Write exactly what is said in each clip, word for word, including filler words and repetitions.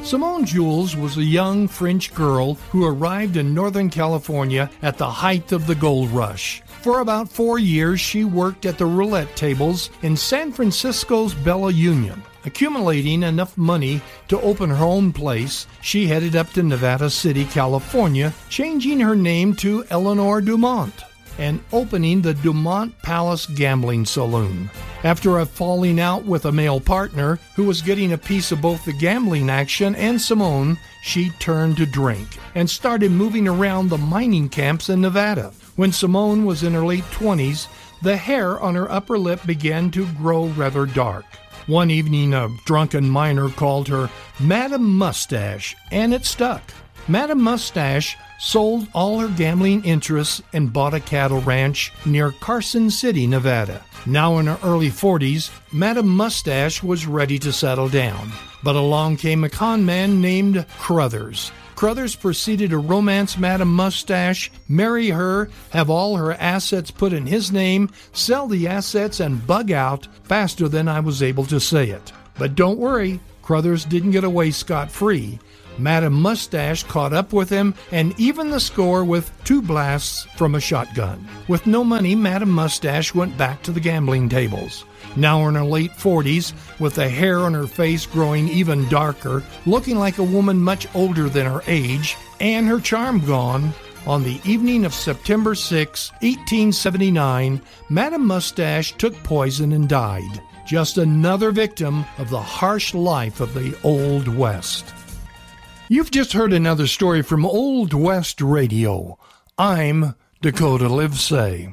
Simone Jules was a young French girl who arrived in Northern California at the height of the gold rush. For about four years, she worked at the roulette tables in San Francisco's Bella Union. Accumulating enough money to open her own place, she headed up to Nevada City, California, changing her name to Eleanor Dumont and opening the Dumont Palace Gambling Saloon. After a falling out with a male partner who was getting a piece of both the gambling action and Simone, she turned to drink and started moving around the mining camps in Nevada. When Simone was in her late twenties, the hair on her upper lip began to grow rather dark. One evening, a drunken miner called her Madam Mustache, and it stuck. Madam Mustache sold all her gambling interests and bought a cattle ranch near Carson City, Nevada. Now in her early forties, Madam Mustache was ready to settle down. But along came a con man named Crothers. Crothers proceeded to romance Madam Mustache, marry her, have all her assets put in his name, sell the assets, and bug out faster than I was able to say it. But don't worry, Crothers didn't get away scot-free. Madam Mustache caught up with him and evened the score with two blasts from a shotgun. With no money, Madam Mustache went back to the gambling tables. Now in her late forties, with the hair on her face growing even darker, looking like a woman much older than her age, and her charm gone, on the evening of September sixth, eighteen seventy-nine, Madam Mustache took poison and died. Just another victim of the harsh life of the Old West. You've just heard another story from Old West Radio. I'm Dakota Livesay.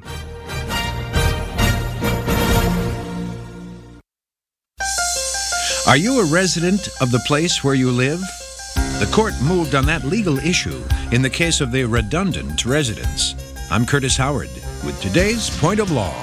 Are you a resident of the place where you live? The court moved on that legal issue in the case of the redundant residence. I'm Curtis Howard with today's Point of Law.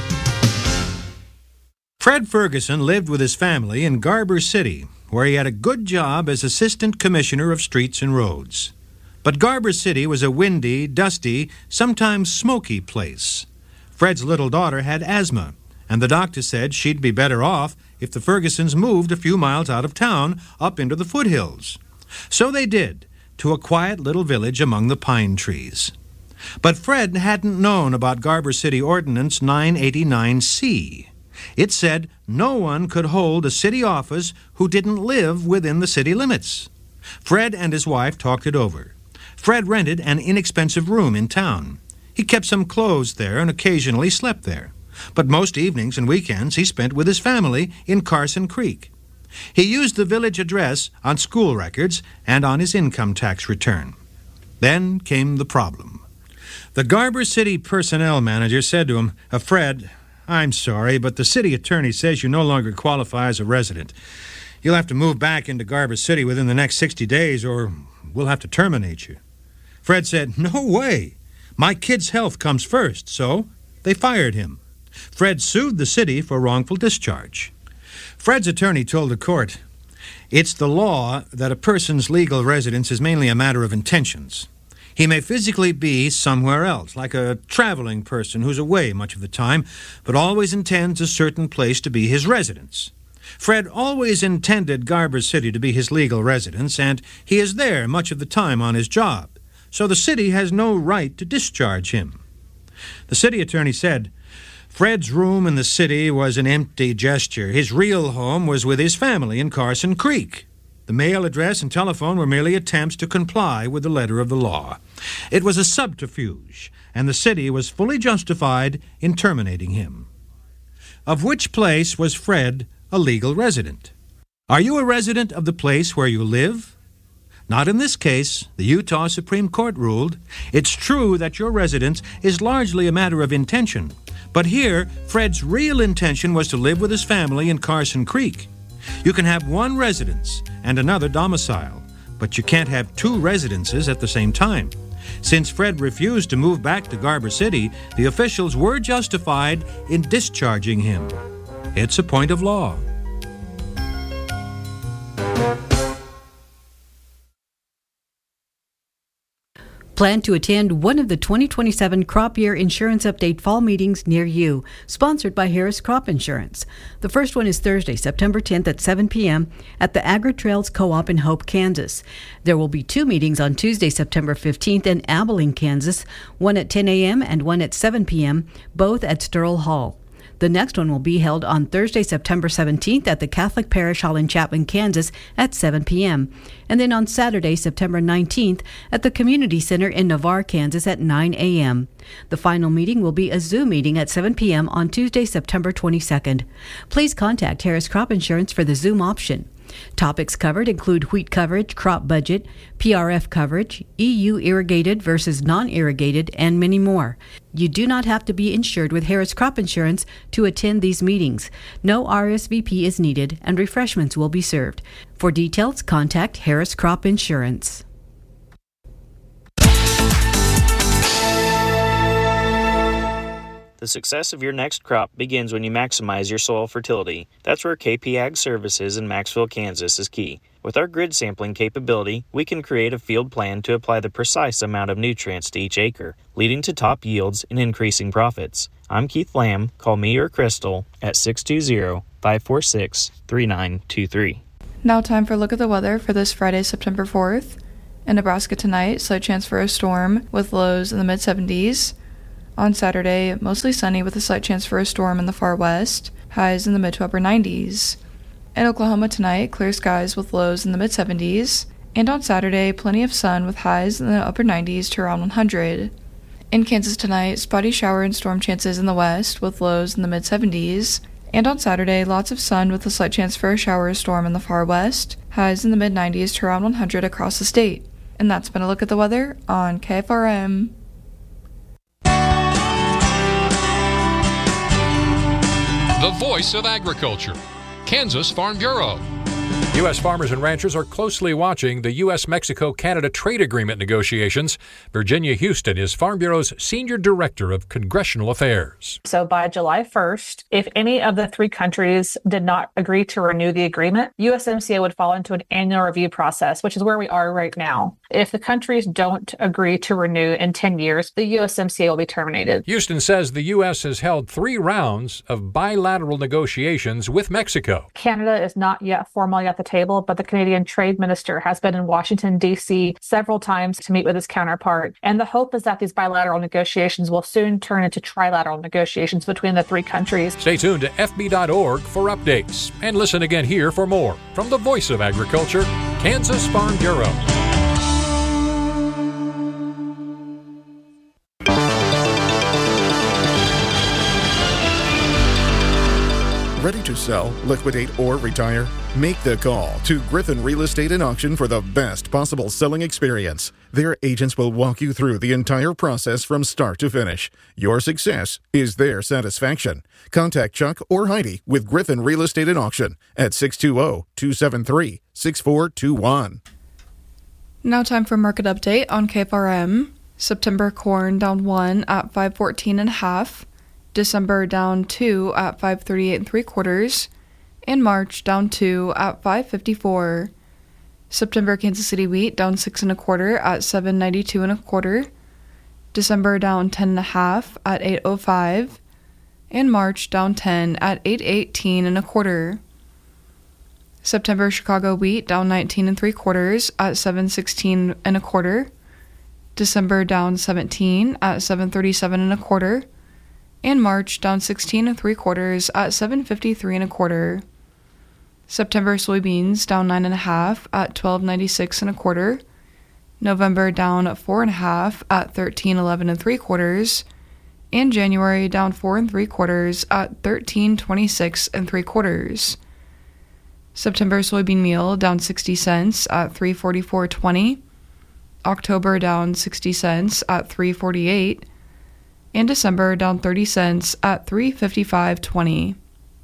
Fred Ferguson lived with his family in Garber City, where he had a good job as Assistant Commissioner of Streets and Roads. But Garber City was a windy, dusty, sometimes smoky place. Fred's little daughter had asthma, and the doctor said she'd be better off if the Fergusons moved a few miles out of town up into the foothills. So they did, to a quiet little village among the pine trees. But Fred hadn't known about Garber City Ordinance nine eighty-nine C. It said no one could hold a city office who didn't live within the city limits. Fred and his wife talked it over. Fred rented an inexpensive room in town. He kept some clothes there and occasionally slept there. But most evenings and weekends he spent with his family in Carson Creek. He used the village address on school records and on his income tax return. Then came the problem. The Garber City personnel manager said to him, uh, Fred, I'm sorry, but the city attorney says you no longer qualify as a resident. You'll have to move back into Garber City within the next sixty days, or we'll have to terminate you. Fred said, no way. My kid's health comes first, so they fired him. Fred sued the city for wrongful discharge. Fred's attorney told the court, it's the law that a person's legal residence is mainly a matter of intentions. He may physically be somewhere else, like a traveling person who's away much of the time, but always intends a certain place to be his residence. Fred always intended Garber City to be his legal residence, and he is there much of the time on his job, so the city has no right to discharge him. The city attorney said, Fred's room in the city was an empty gesture. His real home was with his family in Carson Creek. The mail address and telephone were merely attempts to comply with the letter of the law. It was a subterfuge, and the city was fully justified in terminating him. Of which place was Fred a legal resident? Are you a resident of the place where you live? Not in this case. The Utah Supreme Court ruled. It's true that your residence is largely a matter of intention, but here, Fred's real intention was to live with his family in Carson Creek. You can have one residence and another domicile, but you can't have two residences at the same time. Since Fred refused to move back to Garber City, the officials were justified in discharging him. It's a point of law. Plan to attend one of the twenty twenty-seven Crop Year Insurance Update fall meetings near you, sponsored by Harris Crop Insurance. The first one is Thursday, September tenth at seven p.m. at the Agri-Trails Co-op in Hope, Kansas. There will be two meetings on Tuesday, September fifteenth in Abilene, Kansas, one at ten a.m. and one at seven p.m., both at Sterl Hall. The next one will be held on Thursday, September seventeenth at the Catholic Parish Hall in Chapman, Kansas at seven p.m. And then on Saturday, September nineteenth at the Community Center in Navarre, Kansas at nine a.m. The final meeting will be a Zoom meeting at seven p.m. on Tuesday, September twenty-second. Please contact Harris Crop Insurance for the Zoom option. Topics covered include wheat coverage, crop budget, P R F coverage, E U irrigated versus non-irrigated, and many more. You do not have to be insured with Harris Crop Insurance to attend these meetings. No R S V P is needed, and refreshments will be served. For details, contact Harris Crop Insurance. The success of your next crop begins when you maximize your soil fertility. That's where K P Ag Services in Maxville, Kansas is key. With our grid sampling capability, we can create a field plan to apply the precise amount of nutrients to each acre, leading to top yields and increasing profits. I'm Keith Lamb. Call me or Crystal at six two zero, five four six, three nine two three. Now time for a look at the weather for this Friday, September fourth. In Nebraska tonight, slight chance for a storm with lows in the mid seventies. On Saturday, mostly sunny with a slight chance for a storm in the far west, highs in the mid to upper nineties. In Oklahoma tonight, clear skies with lows in the mid seventies. And on Saturday, plenty of sun with highs in the upper nineties to around one hundred. In Kansas tonight, spotty shower and storm chances in the west with lows in the mid seventies. And on Saturday, lots of sun with a slight chance for a shower or storm in the far west, highs in the mid nineties to around one hundred across the state. And that's been a look at the weather on K F R M. The voice of agriculture, Kansas Farm Bureau. U S farmers and ranchers are closely watching the U S Mexico Canada trade agreement negotiations. Virginia Houston is Farm Bureau's Senior Director of Congressional Affairs. So by July first, if any of the three countries did not agree to renew the agreement, U S M C A would fall into an annual review process, which is where we are right now. If the countries don't agree to renew in ten years, the U S M C A will be terminated. Houston says the U S has held three rounds of bilateral negotiations with Mexico. Canada is not yet formally at the table, but the Canadian Trade Minister has been in Washington, D C several times to meet with his counterpart. And the hope is that these bilateral negotiations will soon turn into trilateral negotiations between the three countries. Stay tuned to F B dot org for updates. And listen again here for more from the Voice of Agriculture, Kansas Farm Bureau. Ready to sell, liquidate, or retire? Make the call to Griffin Real Estate and Auction for the best possible selling experience. Their agents will walk you through the entire process from start to finish. Your success is their satisfaction. Contact Chuck or Heidi with Griffin Real Estate and Auction at six two zero, two seven three, six four two one. Now time for market update on K F R M. September corn down one at five fourteen and a half. December down two at five thirty-eight and three quarters, and March down two at five fifty-four. September Kansas City wheat down six and a quarter at seven ninety-two and a quarter. December down ten and a half at eight oh five, and March down ten at eight eighteen and a quarter. September Chicago wheat down nineteen and three quarters at seven sixteen and a quarter. December down seventeen at seven thirty-seven and a quarter. And March down sixteen and three quarters at seven fifty-three and a quarter. September soybeans down nine and a half at twelve ninety-six and a quarter. November down four and a half at thirteen eleven and three quarters. And January down four and three quarters at thirteen twenty-six and three quarters. September soybean meal down sixty cents at three forty-four twenty. October down sixty cents at three forty-eight. And December down thirty cents at three fifty-five twenty.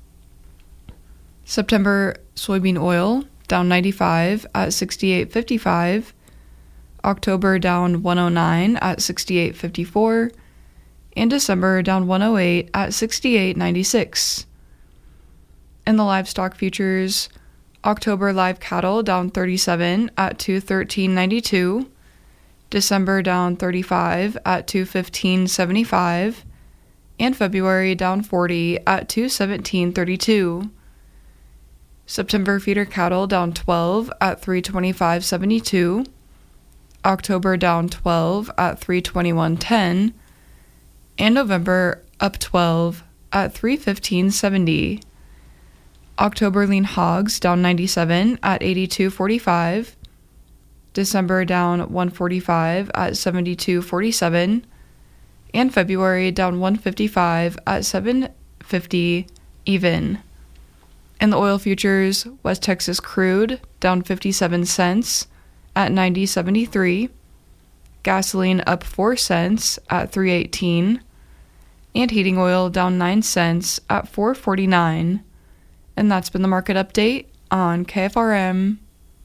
September soybean oil down ninety-five at sixty-eight fifty-five. October down one oh nine at sixty-eight fifty-four. And December down one oh eight at sixty-eight ninety-six. In the livestock futures, October live cattle down thirty-seven at two thirteen ninety-two. December down thirty-five at two fifteen seventy-five, and February down forty at two seventeen thirty-two. September feeder cattle down twelve at three twenty-five seventy-two. October down twelve at three twenty-one ten, and November up twelve at three fifteen seventy. October lean hogs down ninety-seven at eighty-two forty-five. December down one forty-five at seventy-two forty-seven, and February down one fifty-five at seven fifty even. In the oil futures, West Texas crude down fifty-seven cents at ninety seventy-three, gasoline up four cents at three eighteen, and heating oil down nine cents at four forty-nine. And that's been the market update on K F R M.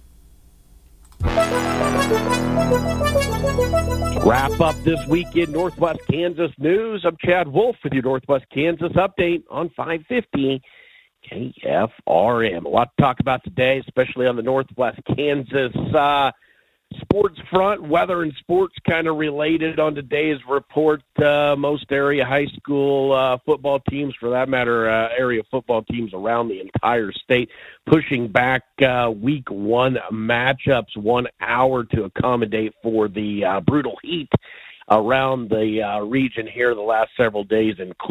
Wrap up this week in Northwest Kansas news. I'm Chad Wolf with your Northwest Kansas update on five fifty K F R M. A lot to talk about today, especially on the Northwest Kansas uh, sports front. Weather and sports kind of related on today's report. Uh, most area high school uh, football teams, for that matter, uh, area football teams around the entire state, pushing back uh, week one matchups one hour to accommodate for the uh, brutal heat around the uh, region here the last several days, including